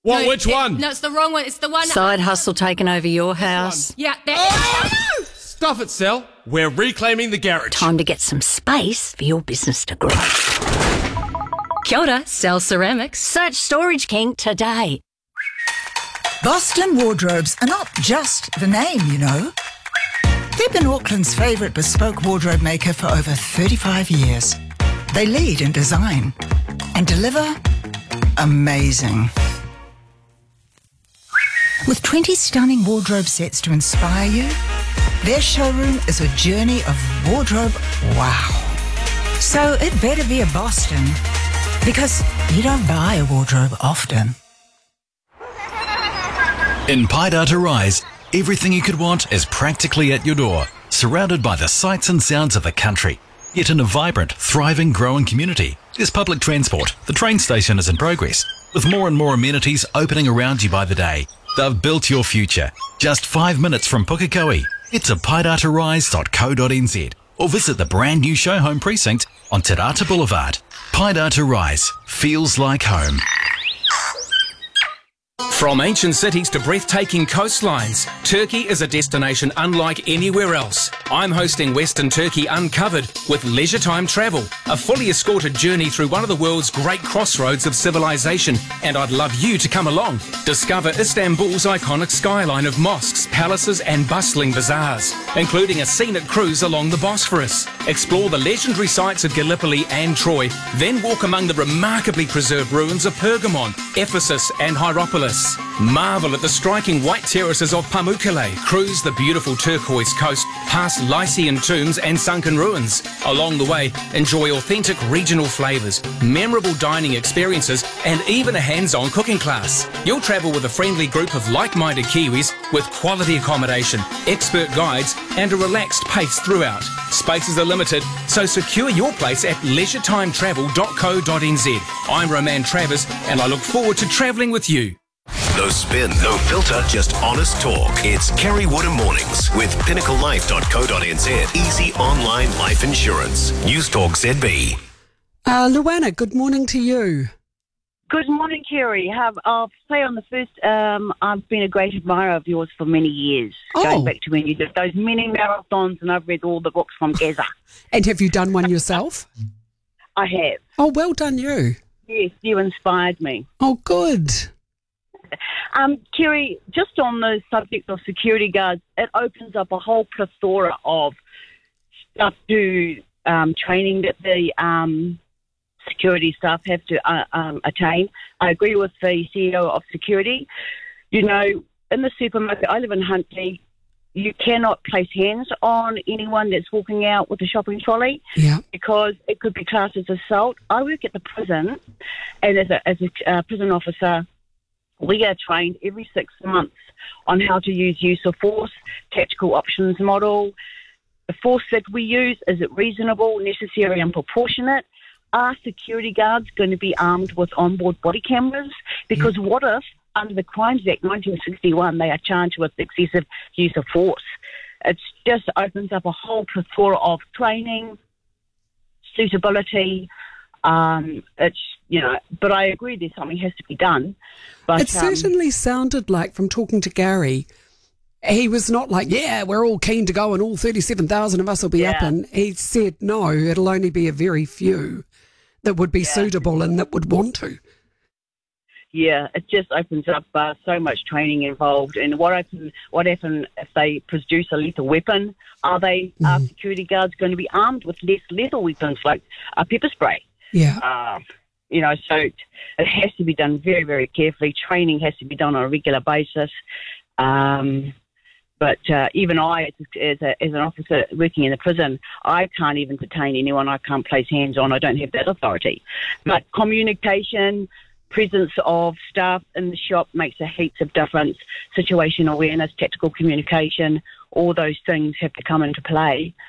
What? Which one? No, it's the wrong one. It's the one... Side hustle taking over your house. Yeah, that... Stuff it, Sal. We're reclaiming the garage. Time to get some space for your business to grow. Kia ora, Sal Ceramics. Search Storage King today. Boston Wardrobes are not just the name, you know. They've been Auckland's favourite bespoke wardrobe maker for over 35 years. They lead in design and deliver amazing. With 20 stunning wardrobe sets to inspire you, their showroom is a journey of wardrobe wow. So it better be a Boston, because you don't buy a wardrobe often. In Paidata Rise, everything you could want is practically at your door, surrounded by the sights and sounds of the country. Yet in a vibrant, thriving, growing community, there's public transport. The train station is in progress, with more and more amenities opening around you by the day. They've built your future. Just 5 minutes from Pukekohe. Head to paidatarise.co.nz or visit the brand new show home precinct on Te Rata Boulevard. Paidata Rise feels like home. From ancient cities to breathtaking coastlines, Turkey is a destination unlike anywhere else. I'm hosting Western Turkey Uncovered with Leisure Time Travel, a fully escorted journey through one of the world's great crossroads of civilization, and I'd love you to come along. Discover Istanbul's iconic skyline of mosques, palaces and bustling bazaars, including a scenic cruise along the Bosphorus. Explore the legendary sites of Gallipoli and Troy, then walk among the remarkably preserved ruins of Pergamon, Ephesus and Hierapolis. Marvel at the striking white terraces of Pamukkale, cruise the beautiful turquoise coast, past Lycian tombs and sunken ruins. Along the way, enjoy authentic regional flavours, memorable dining experiences and even a hands-on cooking class. You'll travel with a friendly group of like-minded Kiwis with quality accommodation, expert guides and a relaxed pace throughout. Spaces are limited, so secure your place at leisure-timetravel.co.nz. I'm Roman Travers and I look forward to travelling with you. No spin, no filter, just honest talk. It's Kerry Woodham Mornings with pinnaclelife.co.nz. Easy online life insurance. News Talk ZB. Luana, good morning to you. Good morning, Kerry. I'll say on the first, I've been a great admirer of yours for many years, going back to when you did those mini marathons, and I've read all the books from Gaza. And have you done one yourself? I have. Oh, well done you. Yes, you inspired me. Oh, good. Kerry, just on the subject of security guards, it opens up a whole plethora of stuff to training that the security staff have to attain. I agree with the CEO of security. You know, in the supermarket, I live in Huntly, you cannot place hands on anyone that's walking out with a shopping trolley because it could be classed as assault. I work at the prison, and as a prison officer, we are trained every 6 months on how to use of force, tactical options model. The force that we use, is it reasonable, necessary and proportionate? Are security guards going to be armed with onboard body cameras? Because what if, under the Crimes Act 1961, they are charged with excessive use of force? It just opens up a whole plethora of training, suitability. It's, you know, but I agree there's something has to be done. But it certainly sounded like, from talking to Gary, he was not like, yeah, we're all keen to go and all 37,000 of us will be up. And he said, no, it'll only be a very few that would be suitable and that would want to. Yeah, it just opens up so much training involved. And what happens if they produce a lethal weapon? Are security guards going to be armed with less lethal weapons like a pepper spray? Yeah. You know, so it has to be done very, very carefully. Training has to be done on a regular basis. But even I, as an officer working in the prison, I can't even detain anyone I can't place hands on. I don't have that authority. But communication, presence of staff in the shop makes a heaps of difference. Situation awareness, tactical communication, all those things have to come into play.